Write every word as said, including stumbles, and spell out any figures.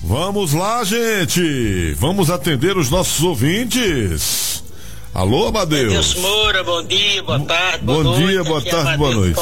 Vamos lá, gente. Vamos atender os nossos ouvintes. Alô, Amadeu. Deus Moura, bom dia, boa tarde, boa bom noite. Bom dia, boa tarde, boa noite.